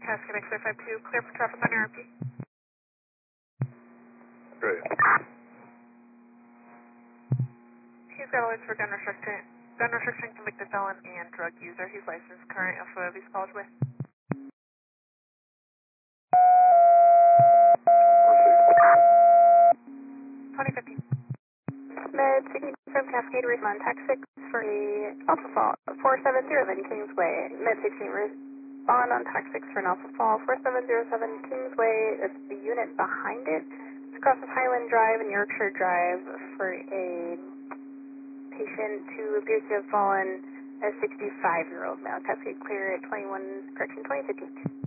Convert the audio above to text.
Cascade X-52, clear for traffic on RP. Great. He's got alerts for gun restriction, convicted felon, and drug user. He's licensed, current, of whoever he's called with. 2015. Med 60 from Cascade, respond tax 6 for a Alpha Fall, 4707 Kingsway. Med 16 respond on tax 6 for an Alpha Fall, 4707 Kingsway. It's the unit behind it. It's across of Highland Drive and Yorkshire Drive for a patient who appears to have fallen, a 65-year-old male. Cascade clear at 2015.